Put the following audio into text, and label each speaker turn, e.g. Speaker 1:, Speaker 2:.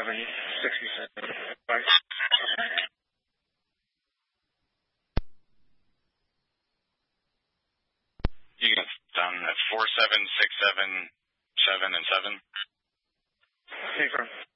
Speaker 1: 67. Bye.
Speaker 2: You can down at 47677 and 7.
Speaker 1: Confirm.